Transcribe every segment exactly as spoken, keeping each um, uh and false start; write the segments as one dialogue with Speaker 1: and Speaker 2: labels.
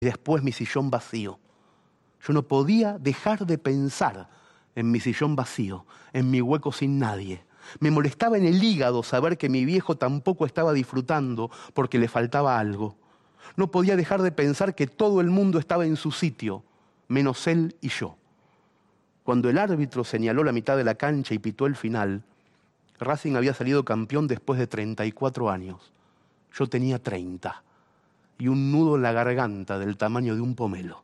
Speaker 1: y después mi sillón vacío. Yo no podía dejar de pensar en mi sillón vacío, en mi hueco sin nadie. Me molestaba en el hígado saber que mi viejo tampoco estaba disfrutando porque le faltaba algo. No podía dejar de pensar que todo el mundo estaba en su sitio, menos él y yo. Cuando el árbitro señaló la mitad de la cancha y pitó el final, Racing había salido campeón después de treinta y cuatro años. Yo tenía treinta y un nudo en la garganta del tamaño de un pomelo.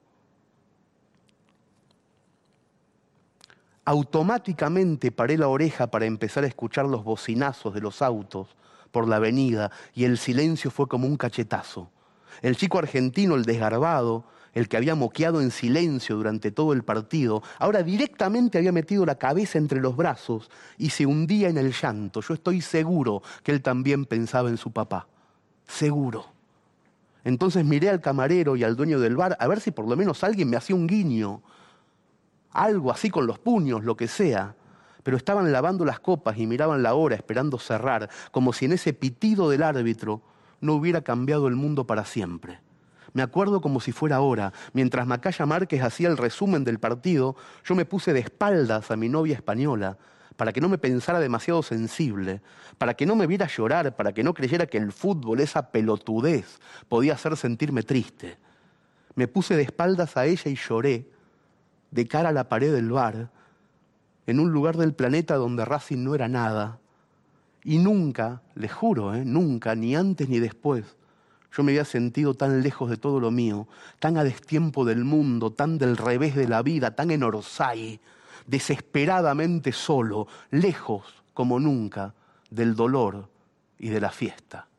Speaker 1: Automáticamente paré la oreja para empezar a escuchar los bocinazos de los autos por la avenida y el silencio fue como un cachetazo. El chico argentino, el desgarbado, el que había moqueado en silencio durante todo el partido, ahora directamente había metido la cabeza entre los brazos y se hundía en el llanto. Yo estoy seguro que él también pensaba en su papá. Seguro. Entonces miré al camarero y al dueño del bar a ver si por lo menos alguien me hacía un guiño. Algo así con los puños, lo que sea. Pero estaban lavando las copas y miraban la hora esperando cerrar, como si en ese pitido del árbitro no hubiera cambiado el mundo para siempre. Me acuerdo como si fuera ahora, mientras Macaya Márquez hacía el resumen del partido, yo me puse de espaldas a mi novia española, para que no me pensara demasiado sensible, para que no me viera llorar, para que no creyera que el fútbol, esa pelotudez, podía hacer sentirme triste. Me puse de espaldas a ella y lloré, de cara a la pared del bar, en un lugar del planeta donde Racing no era nada. Y nunca, les juro, ¿eh? nunca, ni antes ni después, yo me había sentido tan lejos de todo lo mío, tan a destiempo del mundo, tan del revés de la vida, tan en Orsay, desesperadamente solo, lejos como nunca del dolor y de la fiesta.